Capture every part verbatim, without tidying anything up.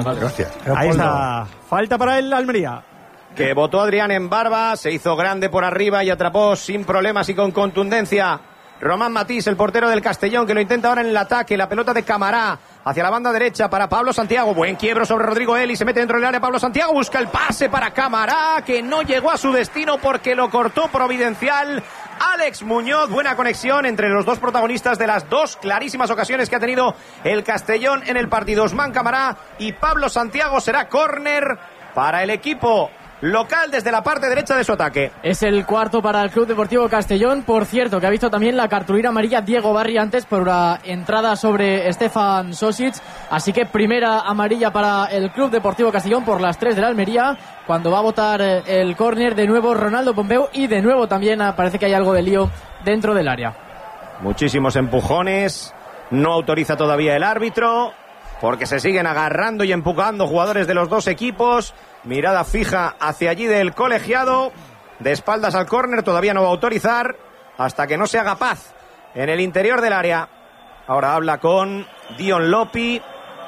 Madre hostia. Ahí está. Falta para el Almería. Que botó Adrián en barba, se hizo grande por arriba y atrapó sin problemas y con contundencia Román Matís, el portero del Castellón, que lo intenta ahora en el ataque. La pelota de Camará hacia la banda derecha para Pablo Santiago. Buen quiebro sobre Rodrigo Eli, se mete dentro del área Pablo Santiago, busca el pase para Camará, que no llegó a su destino porque lo cortó providencial Alex Muñoz. Buena conexión entre los dos protagonistas de las dos clarísimas ocasiones que ha tenido el Castellón en el partido. Osman Camará y Pablo Santiago. Será córner para el equipo local desde la parte derecha de su ataque. Es el cuarto para el Club Deportivo Castellón. Por cierto, que ha visto también la cartulina amarilla Diego Barri antes por una entrada sobre Stefan Sosic. Así que primera amarilla para el Club Deportivo Castellón por las tres de la Almería, cuando va a votar el córner de nuevo Ronaldo Pompeu, y de nuevo también parece que hay algo de lío dentro del área. Muchísimos empujones. No autoriza todavía el árbitro porque se siguen agarrando y empujando jugadores de los dos equipos. Mirada fija hacia allí del colegiado, de espaldas al córner. Todavía no va a autorizar hasta que no se haga paz en el interior del área. Ahora habla con Dion Lopi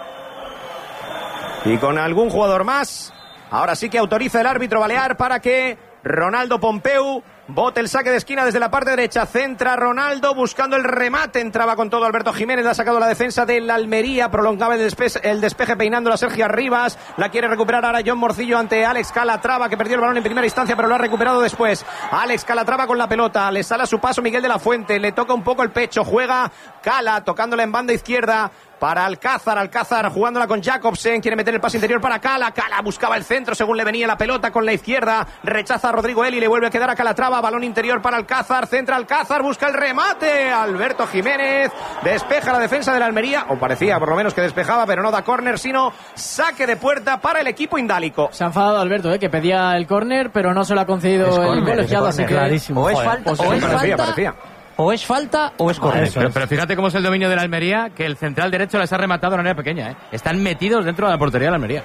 y con algún jugador más. Ahora sí que autoriza el árbitro balear para que Ronaldo Pompeu bote el saque de esquina desde la parte derecha. Centra Ronaldo buscando el remate. Entraba con todo Alberto Jiménez. La ha sacado la defensa del Almería. Prolongaba el despeje, el despeje peinándola Sergio Arribas. La quiere recuperar ahora John Morcillo ante Alex Calatrava, que perdió el balón en primera instancia pero lo ha recuperado después. Alex Calatrava con la pelota. Le sale a su paso Miguel de la Fuente. Le toca un poco el pecho. Juega Cala tocándola en banda izquierda para Alcázar. Alcázar jugándola con Jacobsen. Quiere meter el pase interior para Cala. Cala buscaba el centro según le venía la pelota con la izquierda. Rechaza a Rodrigo Eli. Le vuelve a quedar a Calatrava. Balón interior para Alcázar. Centra Alcázar. Busca el remate. Alberto Jiménez despeja la defensa de la Almería. O parecía por lo menos que despejaba, pero no da córner, sino saque de puerta para el equipo indálico. Se ha enfadado Alberto, ¿eh? que pedía el córner, pero no se lo ha concedido es el corner, colegiado. Así que clarísimo. O es falta, o, o es parecía, falta. Parecía. O es falta o es correcto. Pero, pero fíjate cómo es el dominio de la Almería, que el central derecho les ha rematado en área pequeña, ¿eh? Están metidos dentro de la portería de la Almería.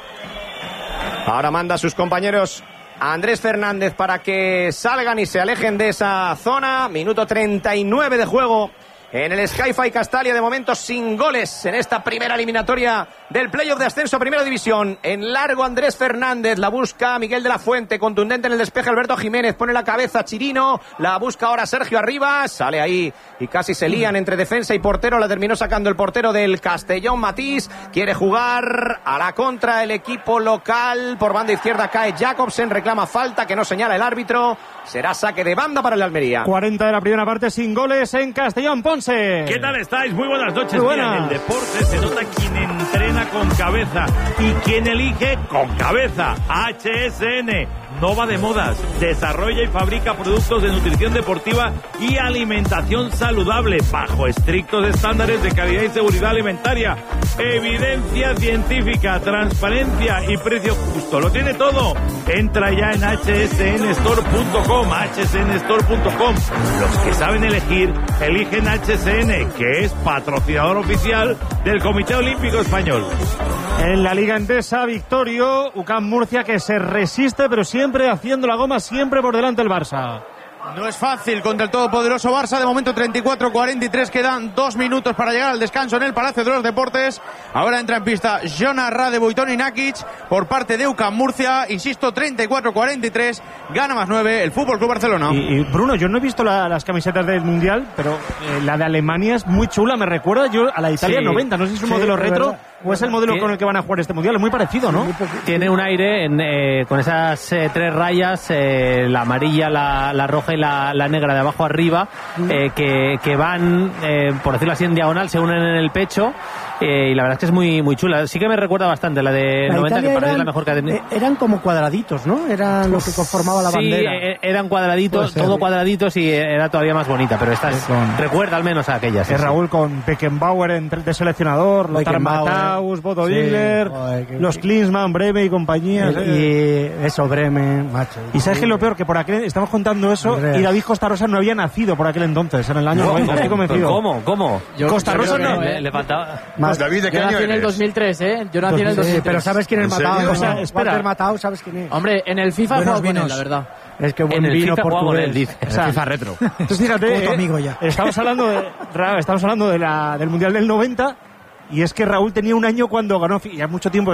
Ahora manda a sus compañeros a Andrés Fernández para que salgan y se alejen de esa zona. Minuto treinta y nueve de juego en el Sky-Fi Castalia, de momento sin goles en esta primera eliminatoria del playoff de ascenso a Primera División. En largo Andrés Fernández, la busca Miguel de la Fuente, contundente en el despeje Alberto Jiménez, pone la cabeza Chirino, la busca ahora Sergio Arribas, sale ahí y casi se lían entre defensa y portero. La terminó sacando el portero del Castellón, Matís. Quiere jugar a la contra el equipo local. Por banda izquierda cae Jacobsen, reclama falta que no señala el árbitro. Será saque de banda para el Almería. cuarenta de la primera parte sin goles en Castellón. Ponce. ¿Qué tal estáis? Muy buenas noches. Muy buenas. Mira, en el deporte se nota quien entrena con cabeza y quien elige con cabeza. H S N no va de modas. Desarrolla y fabrica productos de nutrición deportiva y alimentación saludable bajo estrictos estándares de calidad y seguridad alimentaria. Evidencia científica, transparencia y precio justo. Lo tiene todo. Entra ya en H S N store punto com. H S N store punto com. Los que saben elegir, eligen H S N, que es patrocinador oficial del Comité Olímpico Español. En la Liga Endesa, Victorio, U C A M Murcia, que se resiste, pero siempre haciendo la goma, siempre por delante el Barça. No es fácil contra el todopoderoso Barça. De momento treinta y cuatro cuarenta y tres. Quedan dos minutos para llegar al descanso en el Palacio de los Deportes. Ahora entra en pista Jonas Radeboiton y Nakic por parte de U C A M Murcia. Insisto, treinta y cuatro cuarenta y tres. Gana más nueve el Fútbol Club Barcelona. Y, y Bruno, yo no he visto la, las camisetas del Mundial, pero eh, la de Alemania es muy chula. Me recuerda yo a la de Italia sí. noventa. No sé si es un sí, modelo retro verdad. o es el modelo ¿Qué? con el que van a jugar este Mundial. Es muy parecido, ¿no? Tiene un aire en, eh, con esas eh, tres rayas, eh, la amarilla, la, la roja y la, la negra de abajo arriba, eh, que, que van, eh, por decirlo así, en diagonal, se unen en el pecho. Eh, y la verdad es que es muy muy chula. Sí que me recuerda bastante la de la noventa, que para mí es la mejor que ha tenido. Eran como cuadraditos, ¿no? Eran lo que conformaba la sí, bandera. Sí, eran cuadraditos, ser, todo ¿sí? cuadraditos, y era todavía más bonita, pero esta es, con, recuerda al menos a aquellas. Es sí, Raúl sí. con Beckenbauer en, de seleccionador, Lothar Matthaus, Bodo Illner, sí, los Klinsmann, Bremen y compañía. Y, y eso, Bremen, macho. Y sabes que lo peor, que por aquel, estamos contando eso, y David Costa Rosa no había nacido por aquel entonces, en el año noventa, estoy convencido. ¿Cómo? ¿Cómo? Yo, Costa yo Rosa no. Le, le faltaba... Más, David, ¿de qué año eres? En el dos mil tres, ¿eh? Yo nací en el dos mil tres. Pero ¿sabes quién es Matthäus? O sea, espera. Matthäus, ¿sabes quién es? Hombre, en el FIFA juego con él, la verdad. Es que buen en el vino FIFA portugués. Él, dice. O sea, el FIFA retro. Entonces fíjate, como tu eh, amigo ya. Estamos hablando de estamos hablando de la del Mundial del noventa, y es que Raúl tenía un año cuando ganó, ya mucho tiempo